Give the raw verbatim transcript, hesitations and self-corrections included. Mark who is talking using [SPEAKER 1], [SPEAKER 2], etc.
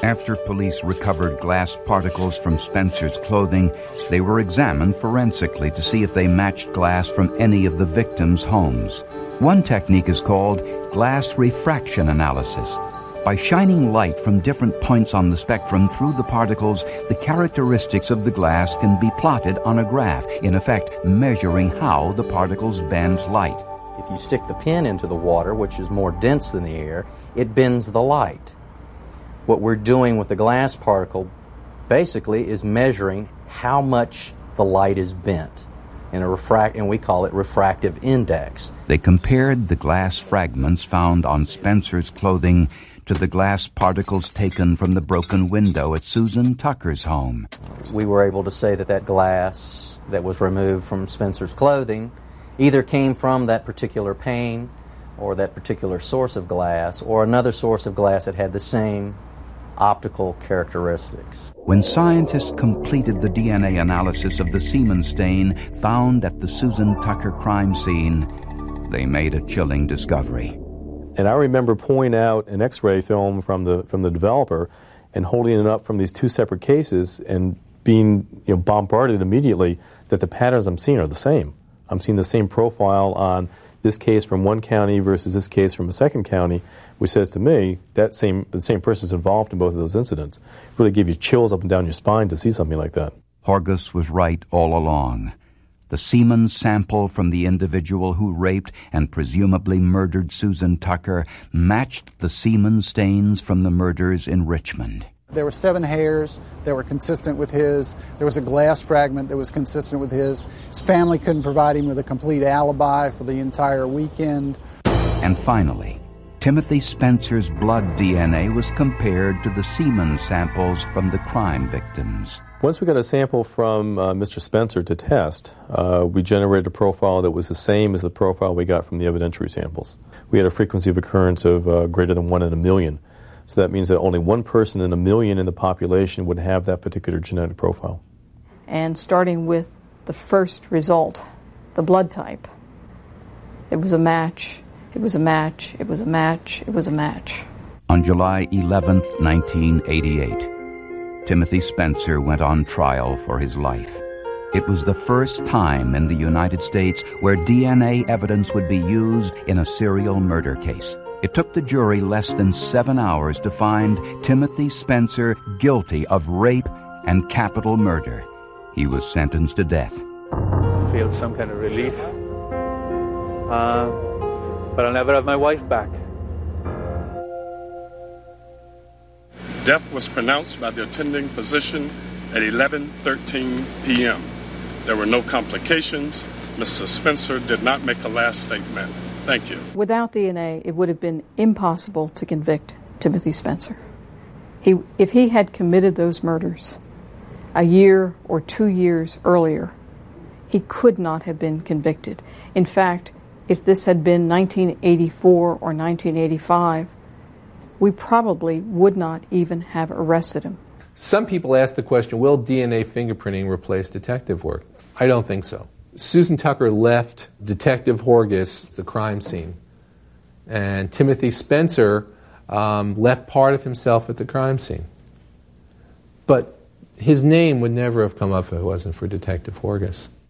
[SPEAKER 1] After police recovered glass particles from Spencer's clothing, they were examined forensically to see if they matched glass from any of the victims' homes. One technique is called glass refraction analysis. By shining light from different points on the spectrum through the particles, the characteristics of the glass can be plotted on a graph, in effect measuring how the particles bend light.
[SPEAKER 2] If you stick the pen into the water, which is more dense than the air, it bends the light. What we're doing with the glass particle basically is measuring how much the light is bent in a refract, and we call it refractive index.
[SPEAKER 1] They compared the glass fragments found on Spencer's clothing to the glass particles taken from the broken window at Susan Tucker's home.
[SPEAKER 2] We were able to say that that glass that was removed from Spencer's clothing either came from that particular pane or that particular source of glass or another source of glass that had the same optical characteristics.
[SPEAKER 1] When scientists completed the D N A analysis of the semen stain found at the Susan Tucker crime scene, they made a chilling discovery.
[SPEAKER 3] And I remember pulling out an X-ray film from the from the developer and holding it up from these two separate cases and being you know, bombarded immediately that the patterns I'm seeing are the same. I'm seeing the same profile on this case from one county versus this case from a second county, which says to me that same the same person is involved in both of those incidents. It really gave you chills up and down your spine to see something like that.
[SPEAKER 1] Horgus was right all along. The semen sample from the individual who raped and presumably murdered Susan Tucker matched the semen stains from the murders in Richmond.
[SPEAKER 4] There were seven hairs that were consistent with his. There was a glass fragment that was consistent with his. His family couldn't provide him with a complete alibi for the entire weekend.
[SPEAKER 1] And finally, Timothy Spencer's blood D N A was compared to the semen samples from the crime victims.
[SPEAKER 3] Once we got a sample from uh, Mister Spencer to test, uh, we generated a profile that was the same as the profile we got from the evidentiary samples. We had a frequency of occurrence of uh, greater than one in a million. So that means that only one person in a million in the population would have that particular genetic profile.
[SPEAKER 5] And starting with the first result, the blood type, it was a match, it was a match, it was a match, it was a match.
[SPEAKER 1] On July eleventh, nineteen eighty-eight, Timothy Spencer went on trial for his life. It was the first time in the United States where D N A evidence would be used in a serial murder case. It took the jury less than seven hours to find Timothy Spencer guilty of rape and capital murder. He was sentenced to death.
[SPEAKER 6] I feel some kind of relief. Uh, but I'll never have my wife back.
[SPEAKER 7] Death was pronounced by the attending physician at eleven thirteen p.m. There were no complications. Mister Spencer did not make a last statement. Thank you.
[SPEAKER 5] Without D N A, it would have been impossible to convict Timothy Spencer. He, if he had committed those murders a year or two years earlier, he could not have been convicted. In fact, if this had been nineteen eighty-four or nineteen eighty-five, we probably would not even have arrested him.
[SPEAKER 8] Some people ask the question, will D N A fingerprinting replace detective work? I don't think so. Susan Tucker left Detective Horgus, the crime scene, and Timothy Spencer um, left part of himself at the crime scene. But his name would never have come up if it wasn't for Detective Horgus.